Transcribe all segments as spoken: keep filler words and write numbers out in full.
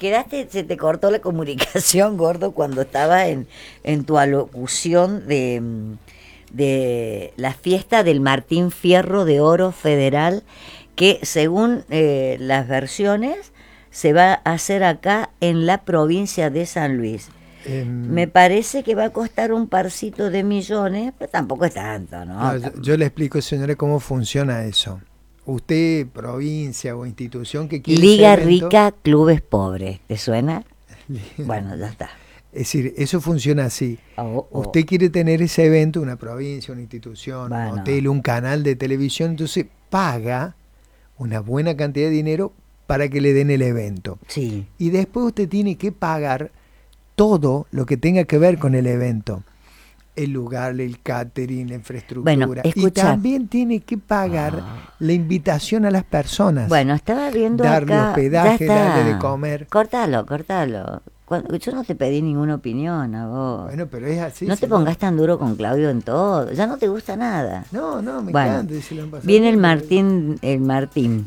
quedaste, se te cortó la comunicación, gordo, cuando estabas en, en tu alocución de, de la fiesta del Martín Fierro de Oro Federal, que según eh, las versiones se va a hacer acá en la provincia de San Luis. Eh, Me parece que va a costar un parcito de millones, pero tampoco es tanto, ¿no? no yo, yo le explico, señores, cómo funciona eso. Usted, provincia o institución que quiere Liga ese evento, Rica, Clubes Pobres, ¿te suena? Bueno, ya está. Es decir, eso funciona así. Oh, oh. Usted quiere tener ese evento, una provincia, una institución, Bueno. un hotel, un canal de televisión, entonces paga una buena cantidad de dinero para que le den el evento. Sí. Y después usted tiene que pagar todo lo que tenga que ver con el evento. El lugar, el catering, la infraestructura. Bueno, escucha. Y también tiene que pagar ah. la invitación a las personas. Bueno, estaba viendo darle acá, hospedaje, darle de comer. Cortalo, cortalo. Cuando, yo no te pedí ninguna opinión a vos. Bueno, pero es así. No te no. pongas tan duro con Claudio en todo. Ya no te gusta nada. No, no, me bueno, encanta. Si lo han pasado viene el bien, Martín, el Martín.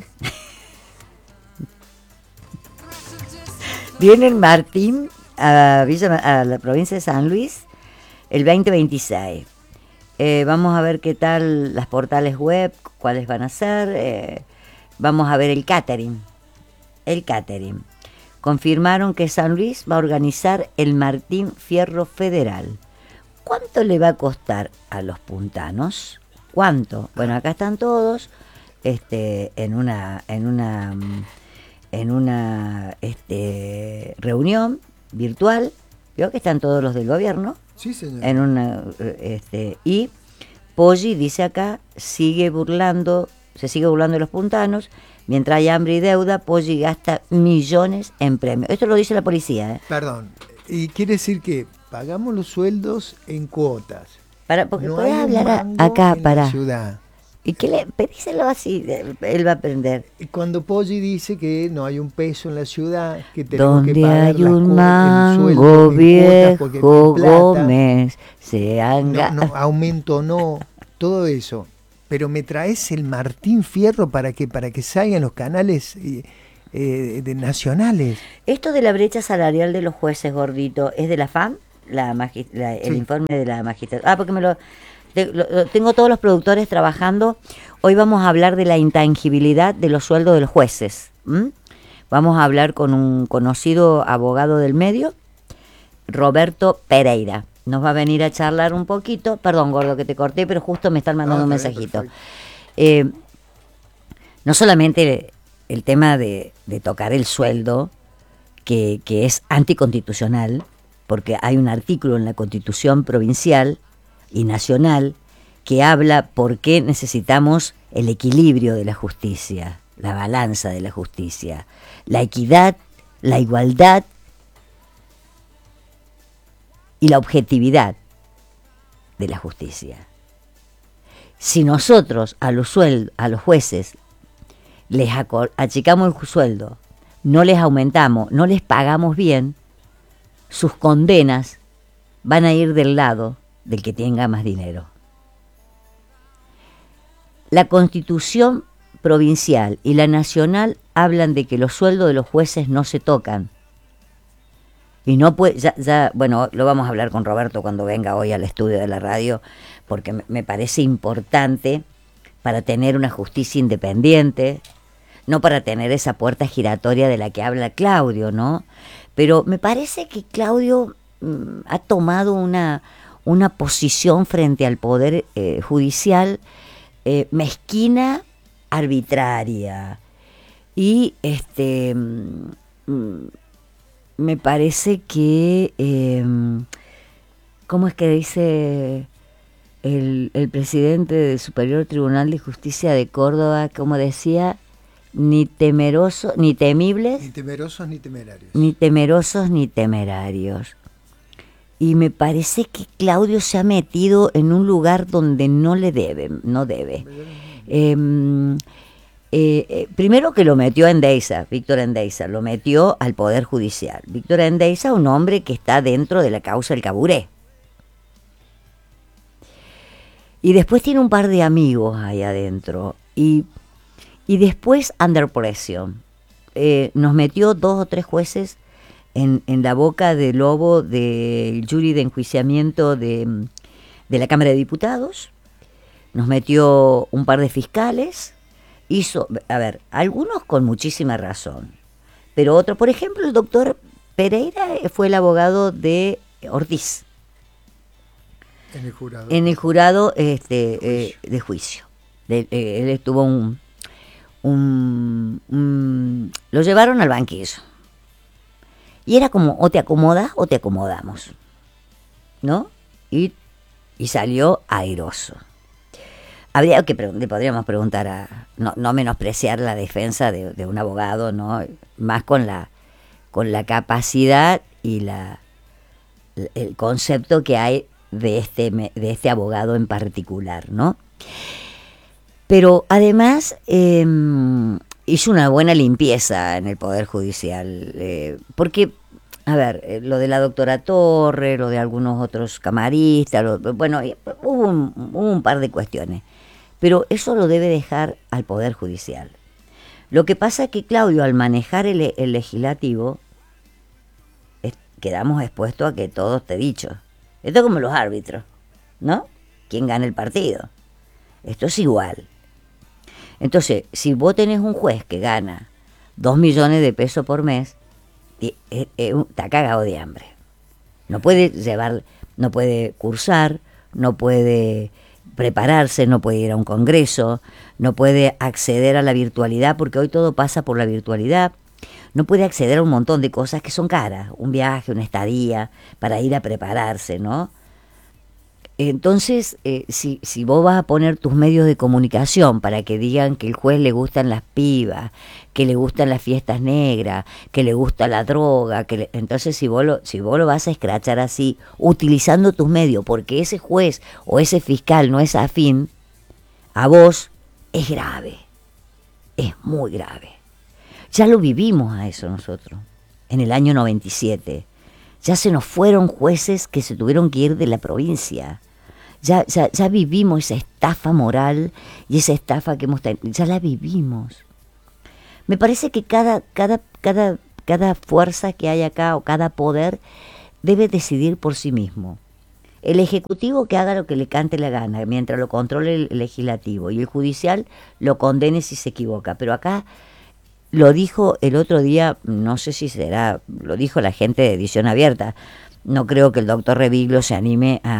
Viene el Martín a, Villa, a la provincia de San Luis el veinte veintiséis. Eh, vamos a ver qué tal las portales web, cuáles van a ser. Eh, vamos a ver el catering. El catering. Confirmaron que San Luis va a organizar el Martín Fierro Federal. ¿Cuánto le va a costar a los puntanos? ¿Cuánto? Bueno, acá están todos este, en una, en una, en una este, reunión virtual. Veo que están todos los del gobierno. Sí, señor. En una, este, y Poggi dice acá, sigue burlando, se sigue burlando de los puntanos, mientras hay hambre y deuda, Poggi gasta millones en premios. Esto lo dice la policía, ¿eh? Perdón, y quiere decir que pagamos los sueldos en cuotas. Para, porque no podés hablar acá para. ¿Y qué le pedíselo así? Él va a aprender. Cuando Poggi dice que no hay un peso en la ciudad, que tenemos donde que pagar hay las un co- mango el sueldo en viejo cuotas porque no hay plata, Gómez se han no, no, aumento no, todo eso. Pero me traes el Martín Fierro para que para que salgan los canales eh, eh, de nacionales. Esto de la brecha salarial de los jueces, gordito, ¿es de la F A M? La, magist- la el Sí. informe de la magistratura. Ah, porque me lo, te- lo- lo- tengo todos los productores trabajando. Hoy vamos a hablar de la intangibilidad de los sueldos de los jueces. ¿m? Vamos a hablar con un conocido abogado del medio, Roberto Pereira. Nos va a venir a charlar un poquito. Perdón, gordo, que te corté, pero justo me están mandando No, un está bien, mensajito. perfecto. Eh, no solamente el tema de, de tocar el sueldo, que, que es anticonstitucional, porque hay un artículo en la Constitución provincial y nacional que habla por qué necesitamos el equilibrio de la justicia, la balanza de la justicia, la equidad, la igualdad y la objetividad de la justicia. Si nosotros a los sueldos, a los jueces les acor- achicamos el sueldo, no les aumentamos, no les pagamos bien, sus condenas van a ir del lado del que tenga más dinero. La Constitución provincial y la nacional hablan de que los sueldos de los jueces no se tocan. Y no puede, ya, ya, bueno, lo vamos a hablar con Roberto cuando venga hoy al estudio de la radio, porque me, me parece importante para tener una justicia independiente, no para tener esa puerta giratoria de la que habla Claudio, ¿no? Pero me parece que Claudio mmm, ha tomado una, una posición frente al Poder eh, Judicial eh, mezquina, arbitraria. Y este mmm, me parece que, eh, ¿cómo es que dice el, el presidente del Superior Tribunal de Justicia de Córdoba? Como decía, ni temerosos, ni temibles, Ni temerosos ni temerarios. ni temerosos ni temerarios. Y me parece que Claudio se ha metido en un lugar donde no le debe, no debe. Eh, eh, eh, primero que lo metió a Endesa, Víctor Endesa, lo metió al Poder Judicial. Víctor Endesa, un hombre que está dentro de la causa del Caburé. Y después tiene un par de amigos ahí adentro. Y, y después under presión. Eh, nos metió dos o tres jueces en, en la boca del lobo del jury de enjuiciamiento de, de la Cámara de Diputados, nos metió un par de fiscales, hizo, a ver, algunos con muchísima razón, pero otros, por ejemplo, el doctor Pereira fue el abogado de Ortiz. En el jurado. En el jurado este, eh, de juicio. De, eh, él estuvo un, un, un... Lo llevaron al banquillo. Y era como, o te acomodas o te acomodamos. ¿No? Y, y salió airoso. Habría que le podríamos preguntar a... No, no menospreciar la defensa de, de un abogado, ¿no? Más con la, con la capacidad y la el concepto que hay de este, de este abogado en particular, ¿no? Pero además eh, hizo una buena limpieza en el Poder Judicial, eh, porque, a ver, eh, lo de la doctora Torre, lo de algunos otros camaristas, lo, bueno, hubo un, hubo un par de cuestiones, pero eso lo debe dejar al Poder Judicial. Lo que pasa es que Claudio, al manejar el, el legislativo, es, quedamos expuestos a que todo esté dicho. Esto es como los árbitros, ¿no? ¿Quién gana el partido? Esto es igual. Entonces, si vos tenés un juez que gana dos millones de pesos por mes, está cagado de hambre. No puede llevar, no puede cursar, no puede prepararse, no puede ir a un congreso, no puede acceder a la virtualidad, porque hoy todo pasa por la virtualidad. No puede acceder a un montón de cosas que son caras, un viaje, una estadía, para ir a prepararse, ¿no? Entonces, eh, si, si vos vas a poner tus medios de comunicación para que digan que el juez le gustan las pibas, que le gustan las fiestas negras, que le gusta la droga, que le, entonces si vos, lo, si vos lo vas a escrachar así, utilizando tus medios, porque ese juez o ese fiscal no es afín a vos, es grave, es muy grave. Ya lo vivimos a eso nosotros, en el año noventa y siete. Ya se nos fueron jueces que se tuvieron que ir de la provincia. Ya, ya, ya vivimos esa estafa moral y esa estafa que hemos tenido. Ya la vivimos. Me parece que cada, cada, cada, cada fuerza que hay acá o cada poder debe decidir por sí mismo. El ejecutivo que haga lo que le cante la gana, mientras lo controle el legislativo, y el judicial lo condene si se equivoca. Pero acá lo dijo el otro día, no sé si será, lo dijo la gente de Edición Abierta. No creo que el doctor Reviglio se anime a,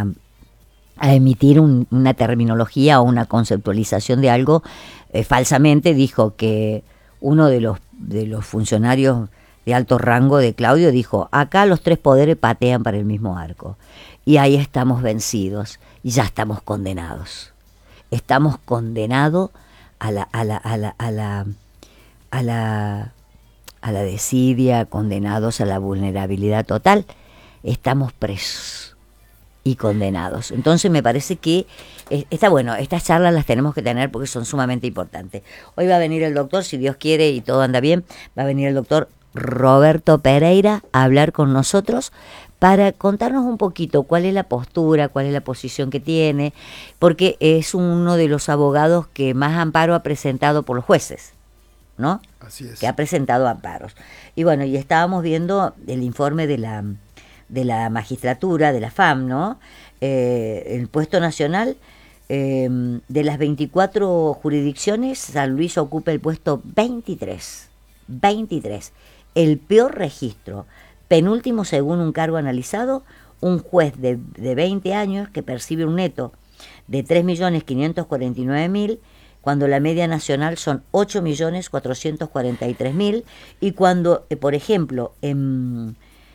a emitir un, una terminología o una conceptualización de algo. Eh, falsamente dijo que uno de los, de los funcionarios de alto rango de Claudio dijo: acá los tres poderes patean para el mismo arco. Y ahí estamos vencidos y ya estamos condenados. Estamos condenados a la... A la, a la, a la a la, a la desidia, condenados a la vulnerabilidad total. Estamos presos y condenados. Entonces me parece que eh, está bueno, estas charlas las tenemos que tener porque son sumamente importantes. Hoy va a venir el doctor, si Dios quiere y todo anda bien, va a venir el doctor Roberto Pereira a hablar con nosotros para contarnos un poquito cuál es la postura, cuál es la posición que tiene, porque es uno de los abogados que más amparo ha presentado por los jueces, ¿no? Así es. Que ha presentado amparos. Y bueno, y estábamos viendo el informe de la de la magistratura, de la F A M, ¿no? Eh, el puesto nacional, eh, de las veinticuatro jurisdicciones, San Luis ocupa el puesto veintitrés. veintitrés. El peor registro. Penúltimo según un cargo analizado, un juez de, de veinte años que percibe un neto de tres millones quinientos cuarenta y nueve mil, cuando la media nacional son ocho millones cuatrocientos cuarenta y tres mil, y cuando, eh, por ejemplo, en,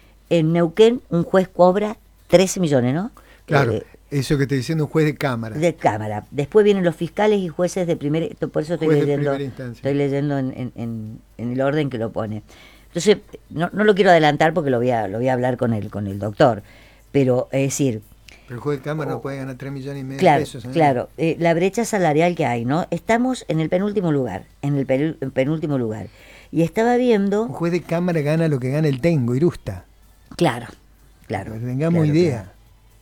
en Neuquén un juez cobra trece millones, ¿no? Claro, eh, eso que estoy diciendo, un juez de cámara. De cámara. Después vienen los fiscales y jueces de primera, por eso estoy Juez de leyendo, primera instancia. estoy leyendo en, en, en, en el orden que lo pone. Entonces, no, no lo quiero adelantar porque lo voy a, lo voy a hablar con el, con el doctor, pero es decir... Pero el juez de cámara no puede ganar tres millones y medio Claro, de pesos. ¿eh? claro. Eh, la brecha salarial que hay, ¿no? Estamos en el penúltimo lugar, en el pen, penúltimo lugar. Y estaba viendo... Un juez de cámara gana lo que gana el Tengo, Irusta. Claro, claro. Para que tengamos claro, idea.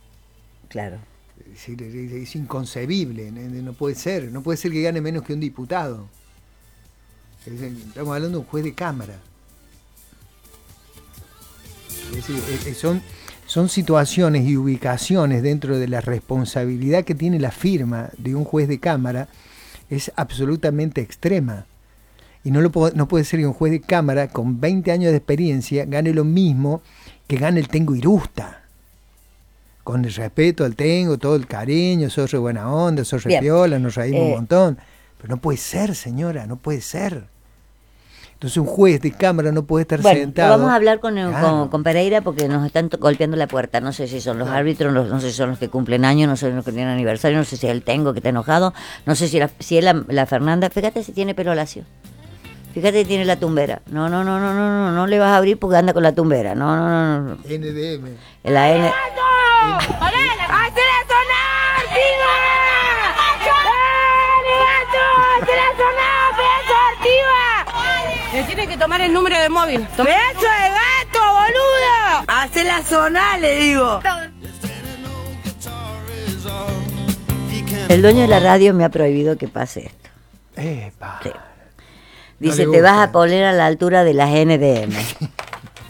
Claro. Es, es, es inconcebible, no puede ser. No puede ser que gane menos que un diputado. Estamos hablando de un juez de cámara. Es decir, eh, son, son situaciones y ubicaciones dentro de la responsabilidad que tiene la firma de un juez de cámara, es absolutamente extrema. Y no, lo puedo, no puede ser que un juez de cámara con veinte años de experiencia gane lo mismo que gane el Tengo Irusta. Con el respeto al Tengo, todo el cariño, sos re buena onda, sos re piola, nos reímos eh, un montón. Pero no puede ser, señora, no puede ser. Entonces un juez de cámara no puede estar bueno, sentado. Vamos a hablar con, el, claro. con, con Pereira porque nos están golpeando la puerta. No sé si son los claro. árbitros, no, no sé si son los que cumplen años, no sé si los que tienen aniversario, no sé si el Tengo que está enojado, no sé si, la, si es la, la Fernanda. Fíjate si tiene pelo lacio. Fíjate si tiene la tumbera. No, no, no, no, no, no, no le vas a abrir porque anda con la tumbera. No, no, no, no. N D M. La N. ¡Hacela sonar, piba! ¡Dale, gato! ¡Hacela sonar, pedazo de activa! Le tienen que tomar el número de móvil. ¡Pedazo de gato, boludo! ¡Hacela sonar, le digo! El dueño de la radio me ha prohibido que pase esto. Epa. Sí. Dice, no te vas a poner a la altura de las N D M.